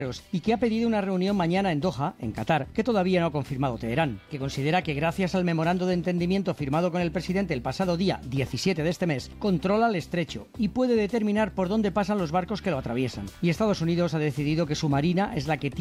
y que ha pedido una reunión mañana en Doha, en Qatar, que todavía no ha confirmado Teherán, que considera que gracias al memorando de entendimiento firmado con el presidente el pasado día 17 de este mes, controla el estrecho y puede determinar por dónde pasan los barcos que lo atraviesan. Y Estados Unidos ha decidido que su marina es la que tiene